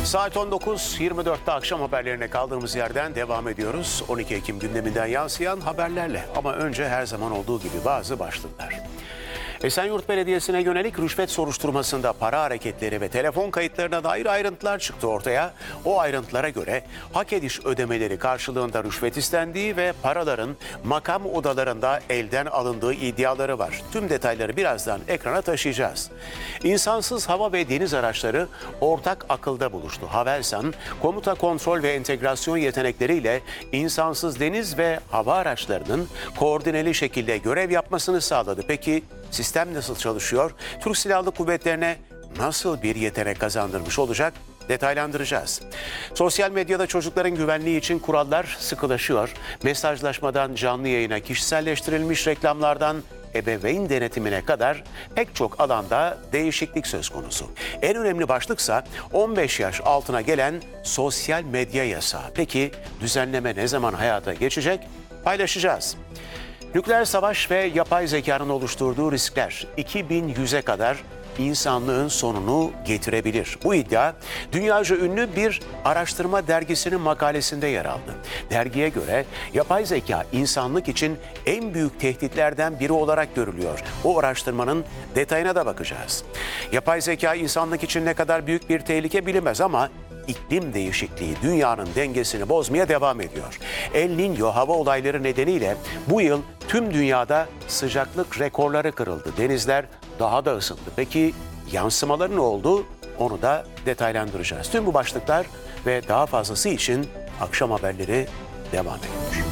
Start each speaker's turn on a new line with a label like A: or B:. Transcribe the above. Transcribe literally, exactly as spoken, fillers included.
A: Saat on dokuz yirmi dörtte akşam haberlerine kaldığımız yerden devam ediyoruz. on iki Ekim gündeminden yansıyan haberlerle ama önce her zaman olduğu gibi bazı başlıklar. Esenyurt Belediyesi'ne yönelik rüşvet soruşturmasında para hareketleri ve telefon kayıtlarına dair ayrıntılar çıktı ortaya. O ayrıntılara göre hak ediş ödemeleri karşılığında rüşvet istendiği ve paraların makam odalarında elden alındığı iddiaları var. Tüm detayları birazdan ekrana taşıyacağız. İnsansız hava ve deniz araçları ortak akılda buluştu. Havelsan, komuta, kontrol ve entegrasyon yetenekleriyle insansız deniz ve hava araçlarının koordineli şekilde görev yapmasını sağladı. Peki sistem nasıl çalışıyor? Türk Silahlı Kuvvetlerine nasıl bir yetenek kazandırmış olacak? Detaylandıracağız. Sosyal medyada çocukların güvenliği için kurallar sıkılaşıyor. Mesajlaşmadan canlı yayına, kişiselleştirilmiş reklamlardan ebeveyn denetimine kadar pek çok alanda değişiklik söz konusu. En önemli başlıksa on beş yaş altına gelen sosyal medya yasağı. Peki düzenleme ne zaman hayata geçecek? Paylaşacağız. Nükleer savaş ve yapay zekanın oluşturduğu riskler iki bin yüze kadar insanlığın sonunu getirebilir. Bu iddia dünyaca ünlü bir araştırma dergisinin makalesinde yer aldı. Dergiye göre yapay zeka insanlık için en büyük tehditlerden biri olarak görülüyor. O araştırmanın detayına da bakacağız. Yapay zeka insanlık için ne kadar büyük bir tehlike bilinmez ama İklim değişikliği dünyanın dengesini bozmaya devam ediyor. El Niño hava olayları nedeniyle bu yıl tüm dünyada sıcaklık rekorları kırıldı. Denizler daha da ısındı. Peki yansımaları ne oldu? Onu da detaylandıracağız. Tüm bu başlıklar ve daha fazlası için akşam haberleri devam ediyor.